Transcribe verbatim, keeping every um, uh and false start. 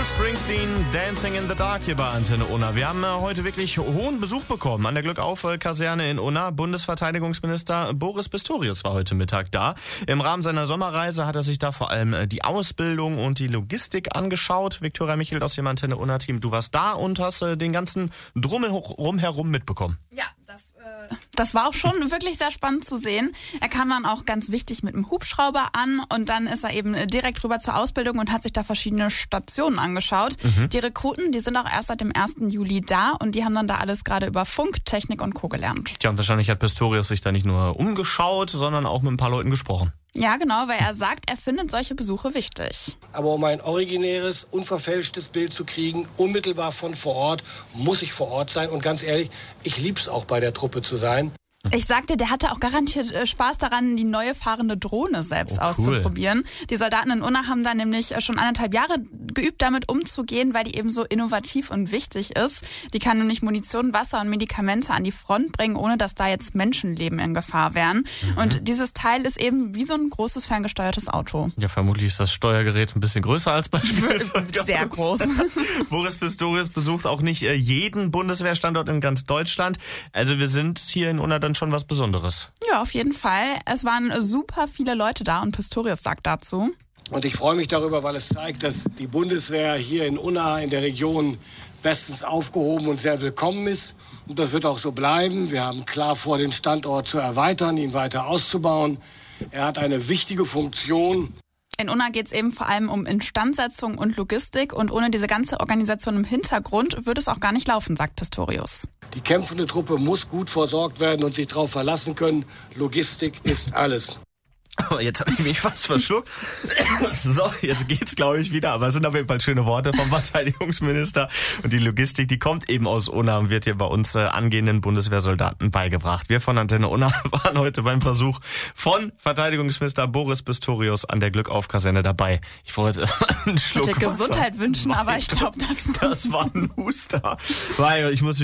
Springsteen, Dancing in the Dark hier bei Antenne Unna. Wir haben äh, heute wirklich hohen Besuch bekommen an der Glückauf-Kaserne in Unna. Bundesverteidigungsminister Boris Pistorius war heute Mittag da. Im Rahmen seiner Sommerreise hat er sich da vor allem äh, die Ausbildung und die Logistik angeschaut. Viktoria Michelt aus dem Antenne Unna-Team, du warst da und hast äh, den ganzen Drumherum herum mitbekommen. Ja, das, äh, das war auch schon wirklich sehr spannend zu sehen. Er kam dann auch ganz wichtig mit einem Hubschrauber an und dann ist er eben direkt rüber zur Ausbildung und hat sich da verschiedene Stationen angeschaut. Mhm. Die Rekruten, die sind auch erst seit dem ersten Juli da und die haben dann da alles gerade über Funk, Technik und Co. gelernt. Tja, und wahrscheinlich hat Pistorius sich da nicht nur umgeschaut, sondern auch mit ein paar Leuten gesprochen. Ja, genau, weil er sagt, er findet solche Besuche wichtig. Aber um ein originäres, unverfälschtes Bild zu kriegen, unmittelbar von vor Ort, muss ich vor Ort sein. Und ganz ehrlich, ich lieb's auch bei der Truppe zu sein. Ich sagte, der hatte auch garantiert Spaß daran, die neue fahrende Drohne selbst oh, cool. auszuprobieren. Die Soldaten in Unna haben da nämlich schon anderthalb Jahre geübt, damit umzugehen, weil die eben so innovativ und wichtig ist. Die kann nämlich Munition, Wasser und Medikamente an die Front bringen, ohne dass da jetzt Menschenleben in Gefahr wären. Mhm. Und dieses Teil ist eben wie so ein großes ferngesteuertes Auto. Ja, vermutlich ist das Steuergerät ein bisschen größer als beispielsweise. Sehr groß. Boris Pistorius besucht auch nicht jeden Bundeswehrstandort in ganz Deutschland. Also wir sind hier in Unna dann schon was Besonderes. Ja, auf jeden Fall. Es waren super viele Leute da und Pistorius sagt dazu: Und ich freue mich darüber, weil es zeigt, dass die Bundeswehr hier in Unna in der Region bestens aufgehoben und sehr willkommen ist. Und das wird auch so bleiben. Wir haben klar vor, den Standort zu erweitern, ihn weiter auszubauen. Er hat eine wichtige Funktion. In Unna geht es eben vor allem um Instandsetzung und Logistik und ohne diese ganze Organisation im Hintergrund würde es auch gar nicht laufen, sagt Pistorius. Die kämpfende Truppe muss gut versorgt werden und sich darauf verlassen können. Logistik ist alles. Jetzt habe ich mich fast verschluckt. So, jetzt geht's, glaube ich, wieder. Aber es sind auf jeden Fall schöne Worte vom Verteidigungsminister. Und die Logistik, die kommt eben aus Unna und wird hier bei uns äh, angehenden Bundeswehrsoldaten beigebracht. Wir von Antenne Unna waren heute beim Versuch von Verteidigungsminister Boris Pistorius an der Glückauf-Kaserne dabei. Ich wollte jetzt erstmal einen Schluck Ich wollte Gesundheit wünschen, aber ich glaube, das... Das war ein Huster. Weil ich muss